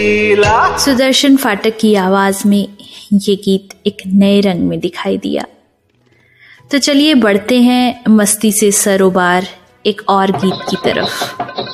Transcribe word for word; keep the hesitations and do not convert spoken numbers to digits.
रंगीला। सुदर्शन फाटक की आवाज में ये गीत एक नए रंग में दिखाई दिया। तो चलिए बढ़ते हैं मस्ती से सरोबार एक और गीत की तरफ।